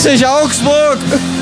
Grüß dich, Augsburg!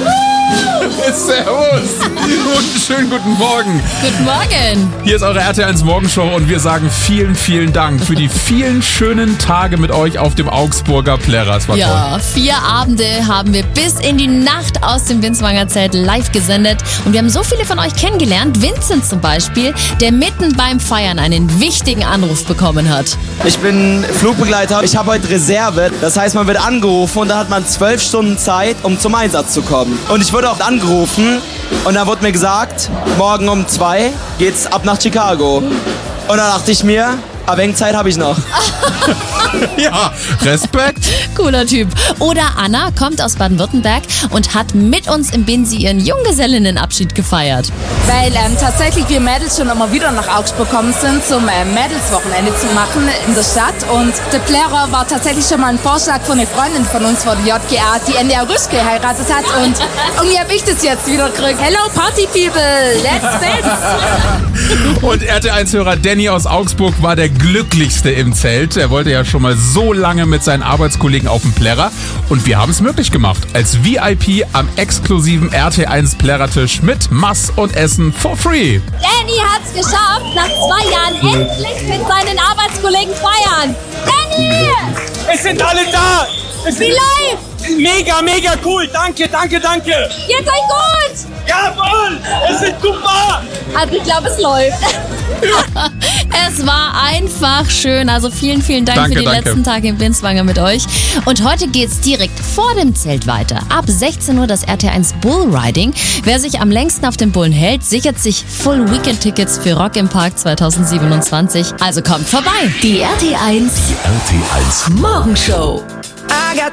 Servus! Schönen guten Morgen! Guten Morgen! Hier ist eure RT1 Morgenshow und wir sagen vielen, vielen Dank für die vielen schönen Tage mit euch auf dem Augsburger Plärrer. Das war toll. 4 Abende haben wir bis in die Nacht aus dem Binswanger Zelt live gesendet und wir haben so viele von euch kennengelernt. Vincent zum Beispiel, der mitten beim Feiern einen wichtigen Anruf bekommen hat. Ich bin Flugbegleiter, ich habe heute Reserve. Das heißt, man wird angerufen und da hat man 12 Stunden Zeit, um zum Einsatz zu kommen. Und ich wurde auch angerufen und da wurde mir gesagt, morgen um 2 geht's ab nach Chicago. Und da dachte ich mir, aber wenig Zeit habe ich noch. Ja, Respekt. Cooler Typ. Oder Anna kommt aus Baden-Württemberg und hat mit uns im Binsi ihren Junggesellinnenabschied gefeiert. Weil tatsächlich wir Mädels schon immer wieder nach Augsburg gekommen sind, zum Mädelswochenende zu machen in der Stadt. Und der Plärrer war tatsächlich schon mal ein Vorschlag von einer Freundin von uns von der JGA, die Ende August geheiratet hat. Und irgendwie habe ich das jetzt wieder gekriegt. Hello Party People, let's dance! Und RT1-Hörer Danny aus Augsburg war der glücklichste im Zelt. Er wollte ja schon mal so lange mit seinen Arbeitskollegen auf dem Plärrer. Und wir haben es möglich gemacht. Als VIP am exklusiven RT1 Plärrertisch mit Mass und Essen for free. Danny hat's geschafft, nach 2 Jahren endlich mit seinen Arbeitskollegen feiern. Danny! Es sind alle da! Wie läuft's? Mega, mega cool! Danke! Geht's euch gut? Jawohl! Es ist super! Also ich glaube, es läuft. Es war einfach schön. Also vielen, vielen Dank für die letzten Tage im Binswanger mit euch. Und heute geht's direkt vor dem Zelt weiter. Ab 16 Uhr das RT1 Bull Riding. Wer sich am längsten auf den Bullen hält, sichert sich Full Weekend Tickets für Rock im Park 2027. Also kommt vorbei. Die RT1 Morgenshow. I got